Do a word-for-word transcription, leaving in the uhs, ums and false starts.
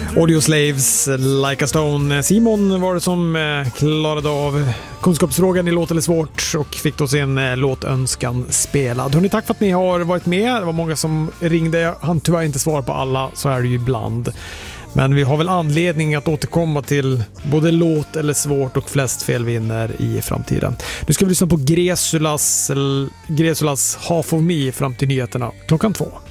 Audio Slaves, Like a Stone. Simon var det som klarade av kunskapsfrågan i Låt eller svårt och fick då sin låtönskan spelad. Hörrni, tack för att ni har varit med. Det var många som ringde. Jag hann tyvärr inte svara på alla, så är det ju ibland. Men vi har väl anledning att återkomma till både låt eller svårt och flest fel vinner i framtiden. Nu ska vi lyssna på Gresulas, Gresulas Half of Me fram till nyheterna klockan två.